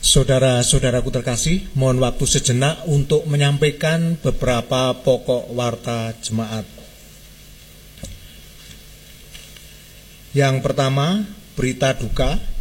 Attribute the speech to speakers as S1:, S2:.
S1: Saudara-saudaraku terkasih, mohon waktu sejenak untuk menyampaikan beberapa pokok warta jemaat. Yang pertama, berita duka